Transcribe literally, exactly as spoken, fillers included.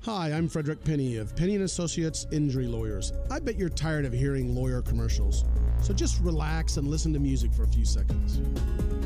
Hi, I'm Frederick Penny of Penny and Associates Injury Lawyers. I bet you're tired of hearing lawyer commercials, so just relax and listen to music for a few seconds.